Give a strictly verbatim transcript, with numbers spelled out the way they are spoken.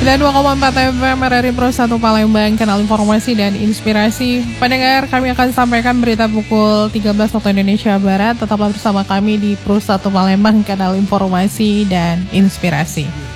sembilan puluh dua koma empat F M R R I Pro satu Palembang, kanal informasi dan inspirasi. Pendengar, kami akan sampaikan berita pukul tiga belas waktu Indonesia Barat. Tetaplah bersama kami di Pro satu Palembang, kanal informasi dan inspirasi.